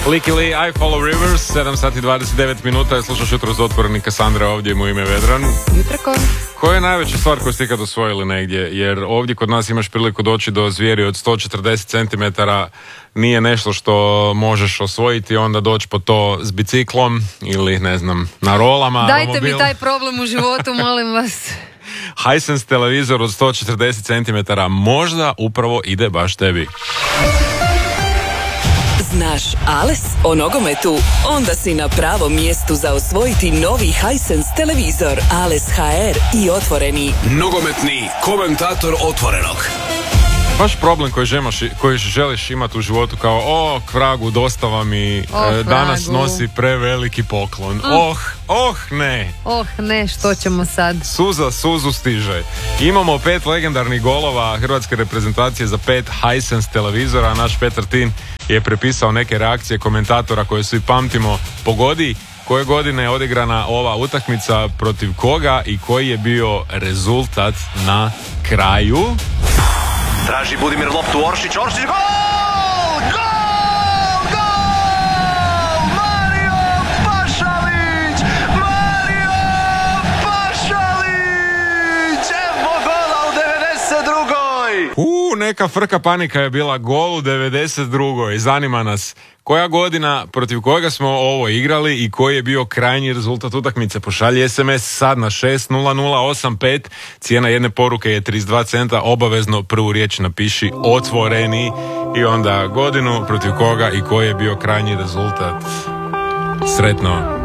Licky Lee, I Follow Rivers, 7 sati 29 minuta, je slušaš jutro za otvoreni Kassandra, ovdje mu ime Vedran. Jutrko. Koja je najveća stvar koju ste ikad osvojili negdje? Jer ovdje kod nas imaš priliku doći do zvijeri od 140 cm, nije nešto što možeš osvojiti, onda doći po to s biciklom ili ne znam, na rolama. Dajte mi taj problem u životu, molim vas. Hisense televizor od 140 cm možda upravo ide baš tebi. Znaš Ales o nogometu? Onda si na pravom mjestu za osvojiti novi Hisense televizor Ales HR i otvoreni. Nogometni komentator Otvorenog. Baš problem koji želiš imati u životu kao kvragu, dostava mi danas nosi preveliki poklon. Ne, što ćemo sad? Suza suzu stiže. Imamo 5 legendarnih golova hrvatske reprezentacije za 5 Hisense televizora. Naš Petar Tin je prepisao neke reakcije komentatora koje svi pamtimo. Pogodi koje godine je odigrana ova utakmica, protiv koga i koji je bio rezultat na kraju. Traži Budimir loptu, Oršić, gol! Mario Pašalić! Evo gola u 92. Neka frka panika je bila, gol u 92. Zanima nas koja godina, protiv kojega smo ovo igrali i koji je bio krajnji rezultat utakmice. Pošalji SMS sad na 60085, cijena jedne poruke je 32 centa, obavezno prvu riječ napiši otvoreni i onda godinu protiv koga i koji je bio krajnji rezultat. Sretno!